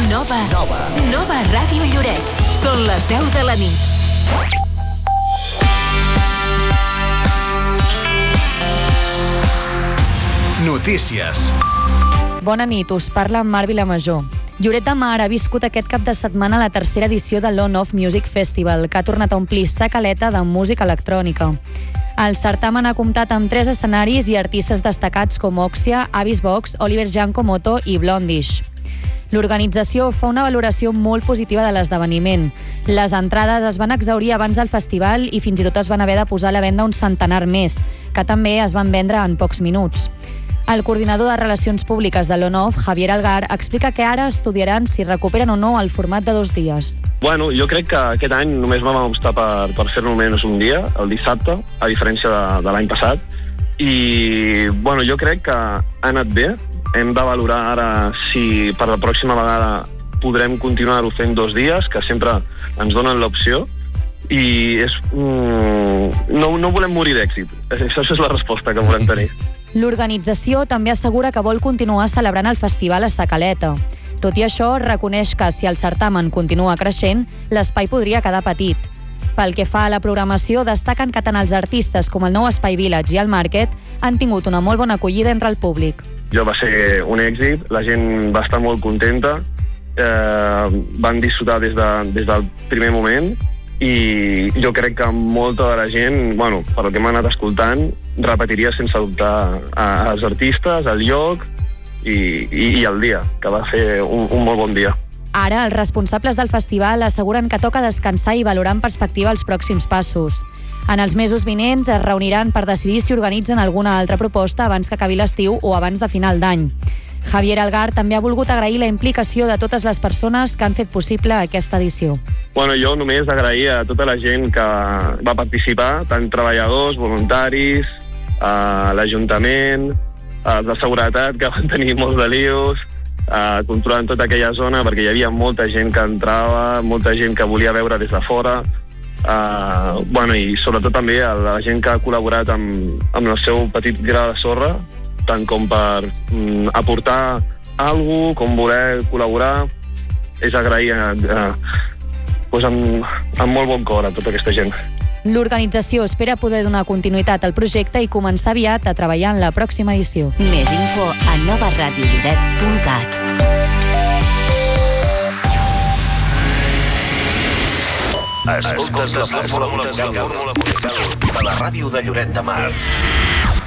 Nova Ràdio Lloret. Són les 10 de la nit. Notícies. Bona nit, us parla Mar Vilamajor. Lloret de Mar ha viscut aquest cap de setmana la tercera edició del On-Off Music Festival, que ha tornat a omplir sa caleta de música electrònica. El certamen ha comptat amb 3 escenaris i artistes destacats com Oxia, Avis Vox, Oliver Giancomoto i Blondish. L'organització fa una valoració molt positiva de l'esdeveniment. Les entrades es van exhaurir abans del festival i fins i tot es van haver de posar a la venda un centenar més, que també es van vendre en pocs minuts. El coordinador de Relacions Públiques de l'ON-OFF, Javier Algar, explica que ara estudiaran si recuperen o no el format de 2 dies. Bueno, jo crec que aquest any només vam apostar per fer-ne almenys un dia, el dissabte, a diferència de l'any passat. I bueno, jo crec que ha anat bé. Hem de valorar ara si per la pròxima vegada podrem continuar-ho fent 2 dies, que sempre ens donen l'opció. I no volem morir d'èxit. Això és la resposta que volem tenir. L'organització també assegura que vol continuar celebrant el festival a sa caleta. Tot i això, reconeix que si el certamen continua creixent, l'espai podria quedar petit. Pel que fa a la programació, destaquen que tant els artistes com el nou Espai Village i el Market han tingut una molt bona acollida entre el públic. Va ser un èxit, la gent va estar molt contenta, van disfrutar des del primer moment i jo crec que molta de la gent, bueno, per el que m'ha anat escoltant, repetiria sense dubtar els artistes, el lloc i el dia, que va ser un molt bon dia. Ara, els responsables del festival asseguren que toca descansar i valorar en perspectiva els pròxims passos. En els mesos vinents es reuniran per decidir si organitzen alguna altra proposta abans que acabi l'estiu o abans de final d'any. Javier Algar també ha volgut agrair la implicació de totes les persones que han fet possible aquesta edició. Bueno, jo només agrair a tota la gent que va participar, tant treballadors, voluntaris, l'Ajuntament, els de seguretat, que van tenir molts de lius, controlant tota aquella zona, perquè hi havia molta gent que entrava, molta gent que volia veure des de fora, i sobretot també a la gent que ha col·laborat amb el seu petit gra de sorra, tant com per aportar alguna cosa, com voler col·laborar. És agrair amb molt bon cor a tota aquesta gent. L'organització espera poder donar continuïtat al projecte i començar aviat a treballar en la pròxima edició. Més info a novaradiolloret.cat. Escoltes la fórmula musical de la ràdio de Lloret de Mar.